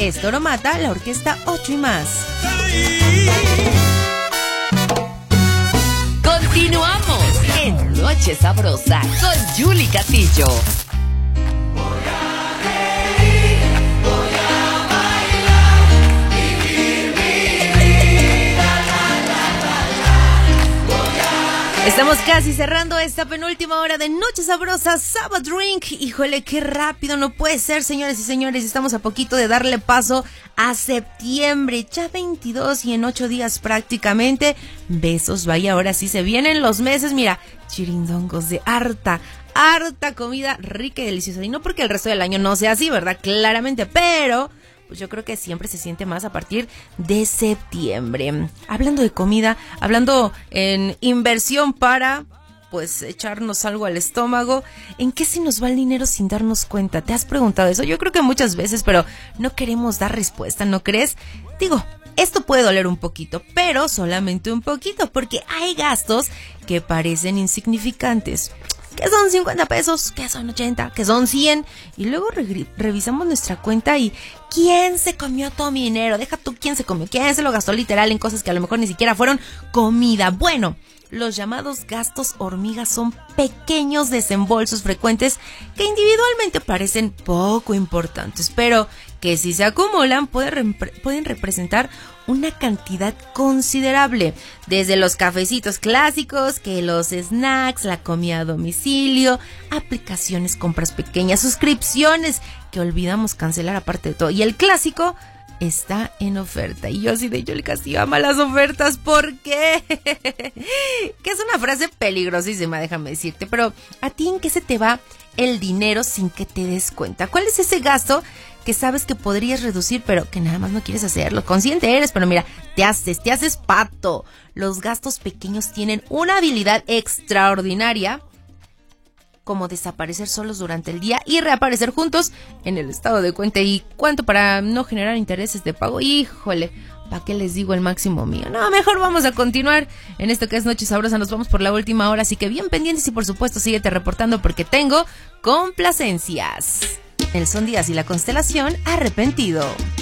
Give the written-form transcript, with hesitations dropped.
es Toro Mata, la orquesta 8 y más. Continuamos en Noche Sabrosa con Julie Castillo. Estamos casi cerrando esta penúltima hora de Noche Sabrosa, Sabbath Drink. Híjole, qué rápido, no puede ser, señores y señores. Estamos a poquito de darle paso a septiembre, ya 22 y en 8 días prácticamente. Besos, vaya, ahora sí se vienen los meses, mira, chirindongos de harta comida rica y deliciosa. Y no porque el resto del año no sea así, ¿verdad? Claramente, pero pues yo creo que siempre se siente más a partir de septiembre. Hablando de comida, hablando en inversión para pues echarnos algo al estómago, ¿en qué se nos va el dinero sin darnos cuenta? ¿Te has preguntado eso? Yo creo que muchas veces, pero no queremos dar respuesta, ¿no crees? Digo, esto puede doler un poquito, pero solamente un poquito, porque hay gastos que parecen insignificantes. Que son 50 pesos, que son 80, que son 100. Y luego revisamos nuestra cuenta y ¿quién se comió todo mi dinero? Deja tú quién se comió, quién se lo gastó literal en cosas que a lo mejor ni siquiera fueron comida. Bueno, los llamados gastos hormigas son pequeños desembolsos frecuentes que individualmente parecen poco importantes, pero que si se acumulan pueden representar una cantidad considerable, desde los cafecitos clásicos, que los snacks, la comida a domicilio, aplicaciones, compras pequeñas, suscripciones que olvidamos cancelar aparte de todo, y el clásico está en oferta. Y yo así de Julie Castillo ama las ofertas, ¿por qué? Que es una frase peligrosísima, déjame decirte, pero ¿a ti en qué se te va el dinero sin que te des cuenta? ¿Cuál es ese gasto que sabes que podrías reducir, pero que nada más no quieres hacerlo? Consciente eres, pero mira, te haces pato. Los gastos pequeños tienen una habilidad extraordinaria, como desaparecer solos durante el día y reaparecer juntos en el estado de cuenta. ¿Y cuánto para no generar intereses de pago? Híjole, ¿para qué les digo el máximo mío? No, mejor vamos a continuar en esto que es Noche Sabrosa. Nos vamos por la última hora, así que bien pendientes y por supuesto síguete reportando porque tengo complacencias. Nelson Díaz y la constelación Arrepentido.